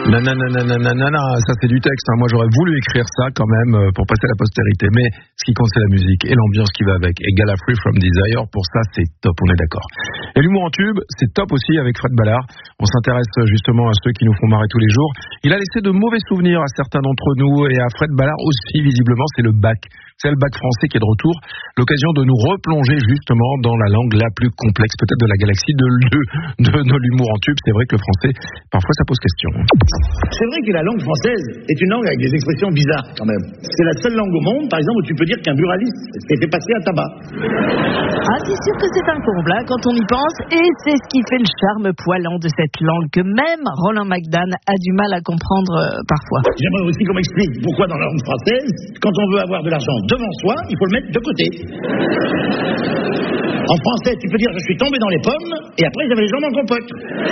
Nanana, ça c'est du texte. Moi j'aurais voulu écrire ça quand même pour passer à la postérité. Mais ce qui compte c'est la musique et l'ambiance qui va avec. Et Gala Free From Desire, pour ça c'est top, on est d'accord. Et l'humour en tube, c'est top aussi avec Fred Ballard. On s'intéresse justement à ceux qui nous font marrer tous les jours. Il a laissé de mauvais souvenirs à certains d'entre nous et à Fred Ballard aussi visiblement, c'est le bac. C'est le bac français qui est de retour. L'occasion de nous replonger justement dans la langue la plus complexe peut-être de la galaxie de l'humour en tube. C'est vrai que le français, parfois ça pose question. C'est vrai que la langue française est une langue avec des expressions bizarres quand même. C'est la seule langue au monde, par exemple, où tu peux dire qu'un buraliste s'est fait passer à tabac. Ah, c'est sûr que c'est un comble hein, quand on y pense, et c'est ce qui fait le charme poilant de cette langue que même Roland McDan a du mal à comprendre parfois. J'aimerais aussi qu'on m'explique pourquoi dans la langue française, quand on veut avoir de l'argent devant soi, il faut le mettre de côté. En français, tu peux dire je suis tombé dans les pommes, et après j'avais les jambes en compote.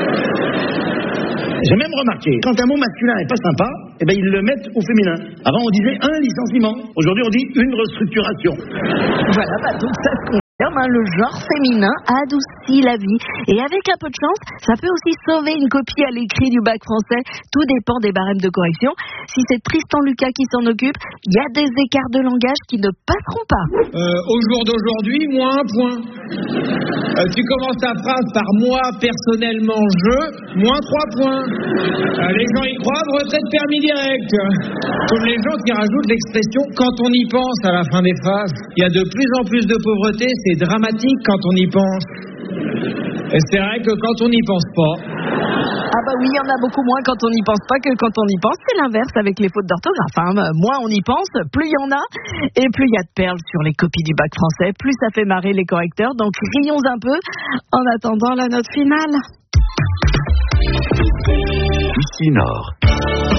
J'ai même remarqué, quand un mot masculin est pas sympa, eh ben ils le mettent au féminin. Avant on disait un licenciement, aujourd'hui on dit une restructuration. Voilà, donc ça se confirme, le genre féminin adoucit la vie. Et avec un peu de chance, ça peut aussi sauver une copie à l'écrit du bac français. Tout dépend des barèmes de correction. Si c'est Tristan Lucas qui s'en occupe, il y a des écarts de langage qui ne passeront pas. Au jour d'aujourd'hui, moins un point. Tu commences ta phrase par moi, personnellement, je, moins 3 points. Les gens y croient, retraite permis direct. Comme les gens qui rajoutent l'expression quand on y pense à la fin des phrases. Il y a de plus en plus de pauvreté, c'est dramatique quand on y pense. Et c'est vrai que quand on n'y pense pas. Ah bah oui, il y en a beaucoup moins quand on n'y pense pas que quand on y pense. C'est l'inverse avec les fautes d'orthographe. Hein. Moins on y pense, plus il y en a. Et plus il y a de perles sur les copies du bac français, plus ça fait marrer les correcteurs. Donc rions un peu en attendant la note finale. Ici Nord.